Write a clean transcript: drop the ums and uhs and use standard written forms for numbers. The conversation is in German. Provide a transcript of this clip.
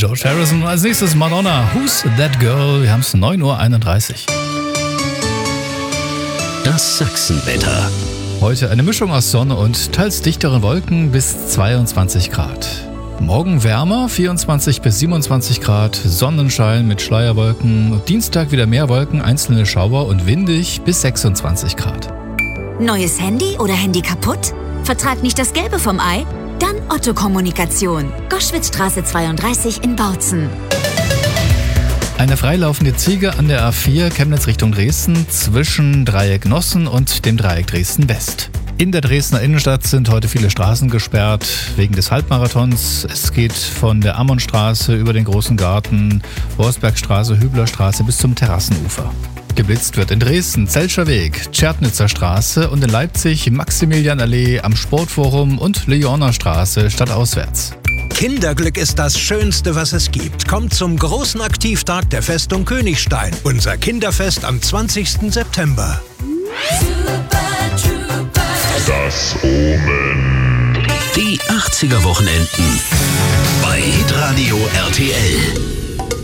George Harrison. Als nächstes Madonna, Who's That Girl? Wir haben es 9:31 Uhr. Das Sachsenwetter. Heute eine Mischung aus Sonne und teils dichteren Wolken bis 22 Grad. Morgen wärmer, 24 bis 27 Grad, Sonnenschein mit Schleierwolken. Dienstag wieder mehr Wolken, einzelne Schauer und windig bis 26 Grad. Neues Handy oder Handy kaputt? Vertrag nicht das Gelbe vom Ei? Dann Otto Kommunikation. Goschwitzstraße 32 in Bautzen. Eine freilaufende Ziege an der A4 Chemnitz Richtung Dresden zwischen Dreieck Nossen und dem Dreieck Dresden West. In der Dresdner Innenstadt sind heute viele Straßen gesperrt wegen des Halbmarathons. Es geht von der Ammonstraße über den Großen Garten, Borsbergstraße, Hüblerstraße bis zum Terrassenufer. Geblitzt wird in Dresden Zelscher Weg, Tschernitzer Straße und in Leipzig Maximilianallee am Sportforum und Leoner Straße stadtauswärts. Kinderglück ist das Schönste, was es gibt. Kommt zum großen Aktivtag der Festung Königstein. Unser Kinderfest am 20. September. Das Omen. Die 80er Wochenenden bei Hitradio RTL.